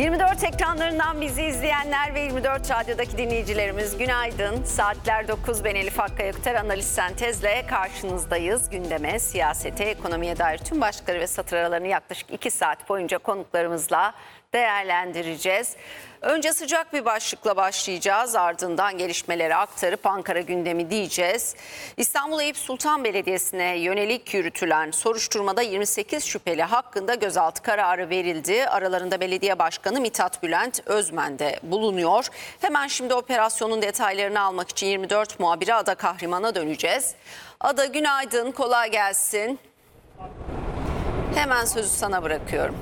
24 ekranlarından bizi izleyenler ve 24 Radyo'daki dinleyicilerimiz günaydın. Saatler 9, ben Elif Hakkı Yakıter analiz sentezle karşınızdayız. Gündeme, siyasete, ekonomiye dair tüm başlıkları ve satır aralarını yaklaşık 2 saat boyunca konuklarımızla değerlendireceğiz. Önce sıcak bir başlıkla başlayacağız, ardından gelişmeleri aktarıp Ankara gündemi diyeceğiz. İstanbul Eyüp Sultan Belediyesi'ne yönelik yürütülen soruşturmada 28 şüpheli hakkında gözaltı kararı verildi. Aralarında belediye başkanı Mithat Bülent Özmen de bulunuyor. Hemen şimdi operasyonun detaylarını almak için 24 muhabiri Ada Kahraman'a döneceğiz. Ada, günaydın, kolay gelsin. Hemen sözü sana bırakıyorum.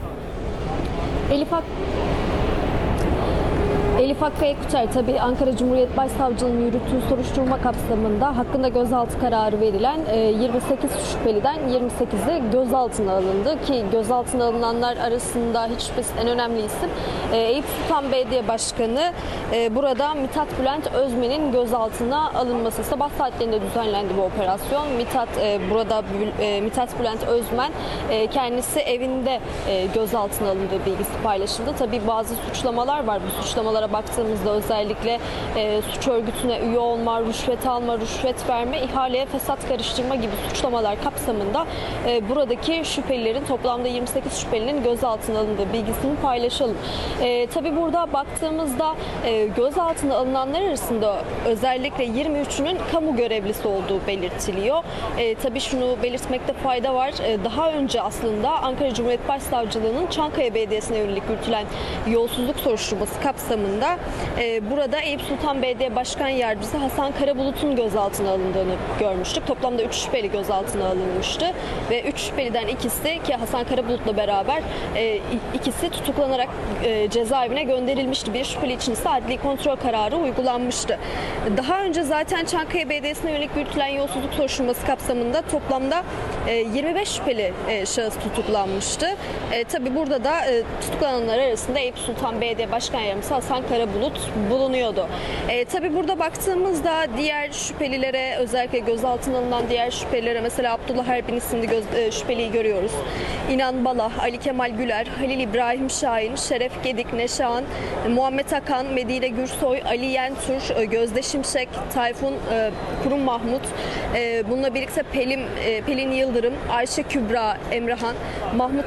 Elif Hakkı Yakıter, tabii Ankara Cumhuriyet Başsavcılığı'nın yürüttüğü soruşturma kapsamında hakkında gözaltı kararı verilen 28 şüpheliden 28'i gözaltına alındı ki gözaltına alınanlar arasında hiç şüphesiz en önemli isim Eyüp Sultan Belediye Başkanı. Burada Mithat Bülent Özmen'in gözaltına alınması, sabah saatlerinde düzenlendi bu operasyon. Mithat Bülent Özmen kendisi evinde gözaltına alındığı bilgisi paylaşıldı. Tabii bazı suçlamalar var. Bu suçlamalara baktığımızda özellikle suç örgütüne üye olma, rüşvet alma, rüşvet verme, ihaleye fesat karıştırma gibi suçlamalar kapsamında buradaki şüphelilerin, toplamda 28 şüphelinin gözaltına alındığı bilgisini paylaşalım. Tabii burada baktığımızda gözaltına alınanlar arasında özellikle 23'ünün kamu görevlisi olduğu belirtiliyor. Tabii şunu belirtmekte fayda var. Daha önce aslında Ankara Cumhuriyet Başsavcılığı'nın Çankaya Belediyesi'ne yönelik yürütülen yolsuzluk soruşturması kapsamında burada Eyüp Sultan Belediye Başkan Yardımcısı Hasan Karabulut'un gözaltına alındığını görmüştük. Toplamda 3 şüpheli gözaltına alınmıştı ve 3 şüpheliden ikisi, ki Hasan Karabulut'la beraber ikisi tutuklanarak cezaevine gönderilmişti. Bir şüpheli için ise adli kontrol kararı uygulanmıştı. Daha önce zaten Çankaya Belediyesi'ne yönelik yürütülen yolsuzluk soruşturması kapsamında toplamda 25 şüpheli şahıs tutuklanmıştı. Tabii burada da tutuklananlar arasında Eyüp Sultan Belediye Başkan Yardımcısı Hasan Karabulut bulunuyordu. Tabii burada baktığımızda diğer şüphelilere, özellikle gözaltına alınan diğer şüphelilere, mesela Abdullah Erbil isimli şüpheliyi görüyoruz. İnan Bala, Ali Kemal Güler, Halil İbrahim Şahin, Şeref Gedik, Neşan, Muhammed Akan, Medine Gürsoy, Ali Yentur, Gözde Şimşek, Tayfun Kurum Mahmut, bununla birlikte Pelin Yıldırım, Ayşe Kübra Emrahan, Mahmut